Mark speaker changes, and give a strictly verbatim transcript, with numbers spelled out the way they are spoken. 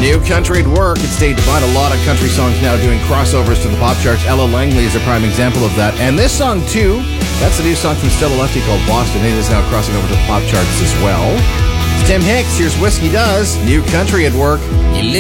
Speaker 1: New Country at Work. It's Dave Devine. A lot of country songs now doing crossovers to the pop charts. Ella Langley is a prime example of that. And this song, too, that's a new song from Stella Lefty called Boston. It is now crossing over to the pop charts as well. It's Tim Hicks. Here's Whiskey Does. New Country at Work.